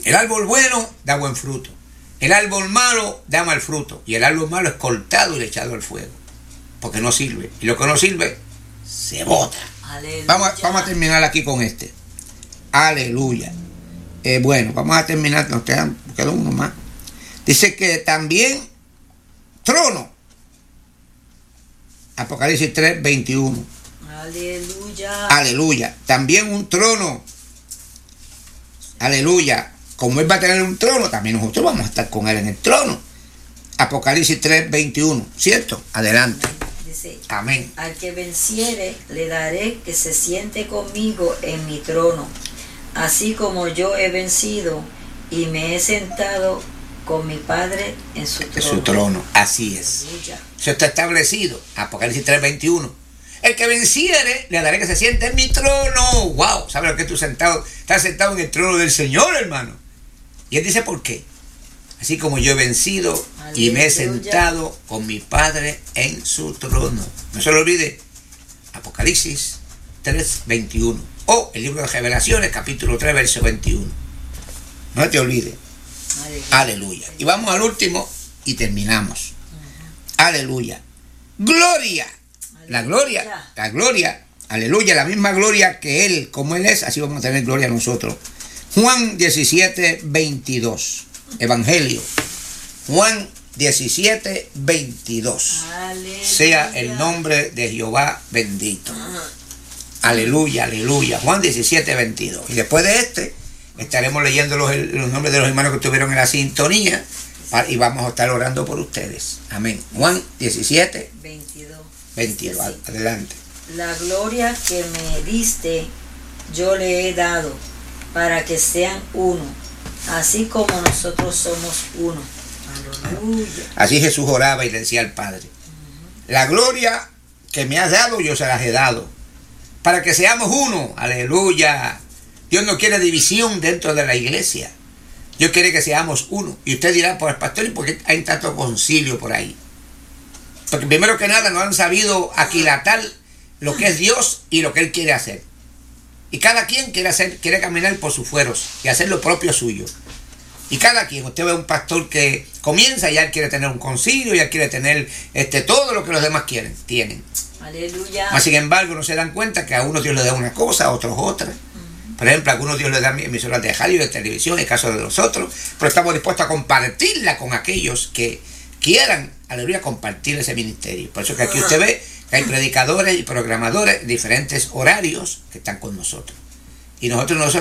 El árbol bueno da buen fruto. El árbol malo da mal fruto. Y el árbol malo es cortado y echado al fuego. Porque no sirve. Y lo que no sirve, se bota. Vamos a terminar aquí con este. Aleluya. Bueno, vamos a terminar. Nos queda uno más. Dice que también trono. Apocalipsis 3, 21. Aleluya. Aleluya. También un trono. Aleluya. Como Él va a tener un trono, también nosotros vamos a estar con Él en el trono. Apocalipsis 3, 21. ¿Cierto? Adelante. Dice, amén. Al que venciere, le daré que se siente conmigo en mi trono, así como yo he vencido y me he sentado con mi Padre en su trono. En su trono. Así es. Aleluya. Eso está establecido. Apocalipsis 3, 21. El que venciere, le daré que se siente en mi trono. ¡Wow! ¿Sabes lo que tú sentado? Estás sentado en el trono del Señor, hermano. Y Él dice, ¿por qué? Así como yo he vencido y me he sentado con mi Padre en su trono. No se lo olvide. Apocalipsis 3, 21. O el libro de Revelaciones, capítulo 3, verso 21. No te olvides. Aleluya. Y vamos al último y terminamos. Aleluya. Gloria. La gloria. La gloria. Aleluya. La misma gloria que Él, como Él es, así vamos a tener gloria nosotros. Juan 17, 22. Evangelio. Juan 17, 22. Aleluya. Sea el nombre de Jehová bendito. Aleluya, aleluya. Juan 17, 22. Y después de este, estaremos leyendo los nombres de los hermanos que estuvieron en la sintonía y vamos a estar orando por ustedes. Amén. Juan 17, 22. Adelante. La gloria que me diste, yo le he dado, para que sean uno, así como nosotros somos uno. Aleluya. Así Jesús oraba y le decía al Padre, la gloria que me has dado, yo se las he dado, para que seamos uno. Aleluya. Dios no quiere división dentro de la iglesia. Dios quiere que seamos uno. Y usted dirá, pues pastor, ¿y por qué hay tanto concilio por ahí? Porque primero que nada no han sabido aquilatar lo que es Dios y lo que Él quiere hacer. Y cada quien quiere caminar por sus fueros y hacer lo propio suyo. Y cada quien, usted ve un pastor que comienza y ya quiere tener un concilio, ya quiere tener todo lo que los demás tienen. Aleluya. Mas sin embargo no se dan cuenta que a unos Dios le da una cosa, a otros otra. Por ejemplo, a algunos Dios les da emisoras de radio y de televisión, en el caso de nosotros, pero estamos dispuestos a compartirla con aquellos que quieran, aleluya, compartir ese ministerio. Por eso que aquí usted ve que hay predicadores y programadores de diferentes horarios que están con nosotros. Y nosotros no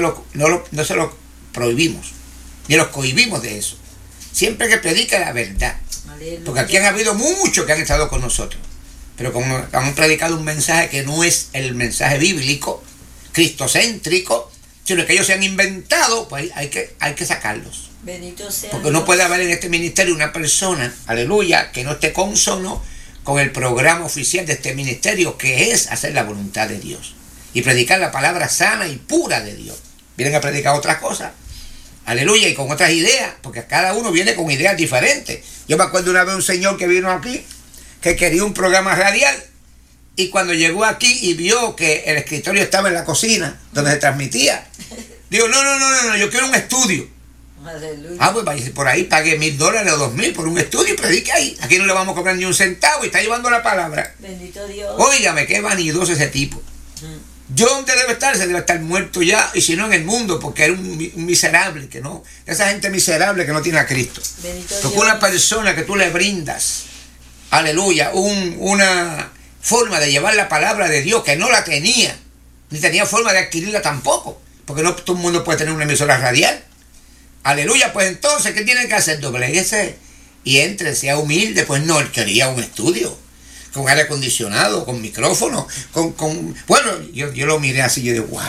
se lo prohibimos, ni los cohibimos de eso. Siempre que predica la verdad. Aleluya. Porque aquí han habido muchos que han estado con nosotros, pero como han predicado un mensaje que no es el mensaje bíblico, cristocéntrico, sino que ellos se han inventado, pues hay que sacarlos. Bendito sea porque Dios. no puede haber en este ministerio una persona, aleluya, que no esté consono con el programa oficial de este ministerio, que es hacer la voluntad de Dios y predicar la palabra sana y pura de Dios. Vienen a predicar otras cosas, aleluya, y con otras ideas, porque cada uno viene con ideas diferentes. Yo me acuerdo una vez un señor que vino aquí, que quería un programa radial, y cuando llegó aquí y vio que el escritorio estaba en la cocina, donde se transmitía, digo, no, yo quiero un estudio. Aleluya. Pues vaya por ahí, pague $1,000 o $2,000 por un estudio y predique ahí. Aquí no le vamos a cobrar ni un centavo y está llevando la palabra. Bendito Dios. Óigame, qué vanidoso ese tipo. Yo donde debe estar, se debe estar muerto ya, y si no en el mundo, porque era un miserable, que no, esa gente miserable que no tiene a Cristo. Bendito Porque Dios. una persona que tú le brindas, aleluya, una forma de llevar la palabra de Dios que no la tenía, ni tenía forma de adquirirla tampoco, porque no todo el mundo puede tener una emisora radial. Aleluya, pues entonces, ¿qué tiene que hacer? Dobléguese y entre, sea humilde. Pues no, él quería un estudio, con aire acondicionado, con micrófono, bueno, yo lo miré así, yo digo, wow,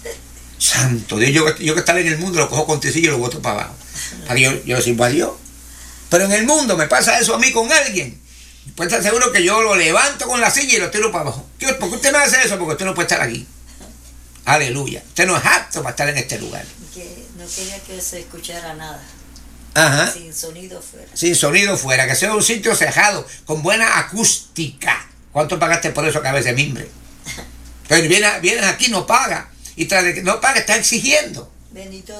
santo Dios, yo que estaba en el mundo lo cojo con tecillo y lo boto para abajo. Yo lo sirvo a Dios. Pero en el mundo me pasa eso a mí con alguien. Puede estar seguro que yo lo levanto con la silla y lo tiro para abajo. ¿Por qué usted me hace eso? Porque usted no puede estar aquí. Aleluya. Usted no es apto para estar en este lugar. Que no quería que se escuchara nada. Ajá. Sin sonido fuera. Sin sonido fuera. Que sea un sitio cerrado, con buena acústica. ¿Cuánto pagaste por eso, cabeza de mimbre? Pero vienes aquí, no paga. Y tras de que no paga, está exigiendo. Bendito